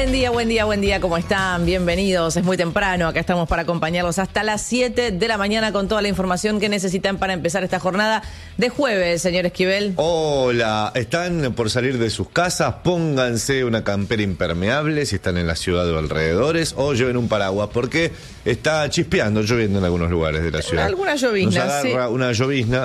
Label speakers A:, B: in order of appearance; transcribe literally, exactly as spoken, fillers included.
A: Buen día, buen día, buen día, ¿cómo están? Bienvenidos, es muy temprano, acá estamos para acompañarlos hasta las siete de la mañana con toda la información que necesitan para empezar esta jornada de jueves, señor Esquivel.
B: Hola, ¿están por salir de sus casas? Pónganse una campera impermeable si están en la ciudad o alrededores, o lleven un paraguas, porque está chispeando, lloviendo en algunos lugares de la ciudad.
A: Alguna llovizna,
B: Nos agarra
A: sí.
B: una llovizna